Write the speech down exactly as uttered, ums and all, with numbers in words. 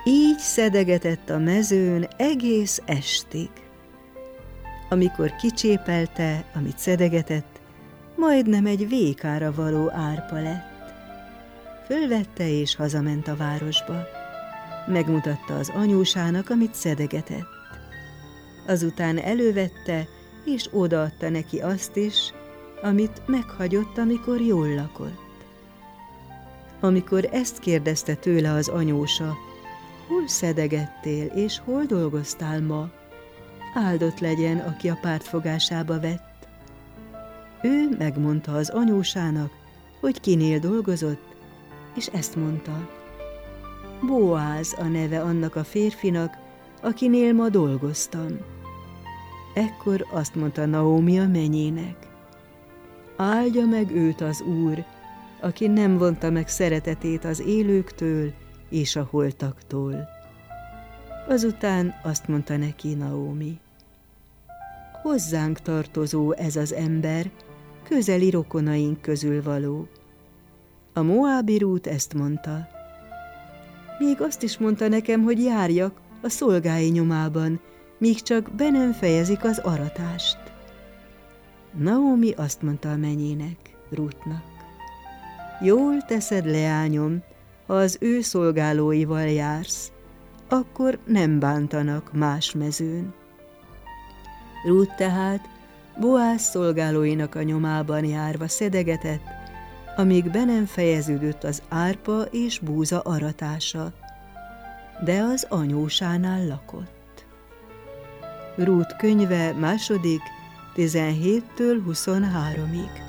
Így szedegetett a mezőn egész estig. Amikor kicsépelte, amit szedegetett, majdnem egy vékára való árpa lett. Fölvette és hazament a városba. Megmutatta az anyósának, amit szedegetett. Azután elővette, és odaadta neki azt is, amit meghagyott, amikor jól lakott. Amikor ezt kérdezte tőle az anyósa, hol szedegettél, és hol dolgoztál ma? Áldott legyen, aki a pártfogásába vett. Ő megmondta az anyósának, hogy kinél dolgozott, és ezt mondta: Boáz a neve annak a férfinak, akinél ma dolgoztam. Ekkor azt mondta Naomi a menyének: Áldja meg őt az Úr, aki nem vonta meg szeretetét az élőktől és a holtaktól. Azután azt mondta neki Naomi: Hozzánk tartozó ez az ember, közeli rokonaink közül való. A moábi Rút ezt mondta: Még azt is mondta nekem, hogy járjak a szolgái nyomában, míg csak be nem fejezik az aratást. Naomi azt mondta a menyének, Rútnak: Jól teszed, leányom, ha az ő szolgálóival jársz, akkor nem bántanak más mezőn. Rút tehát Boáz szolgálóinak a nyomában járva szedegetett, amíg be nem fejeződött az árpa és búza aratása, de az anyósánál lakott. Rút könyve második, tizenhéttől huszonháromig.